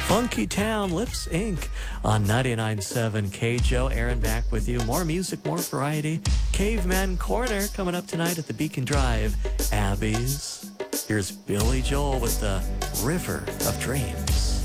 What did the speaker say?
Funky Town, Lips Inc. on 99.7 KJO. Aaron back with you. More music, more variety. Caveman Corner coming up tonight at the Beacon Drive. Abby's. Here's Billy Joel with the River of Dreams.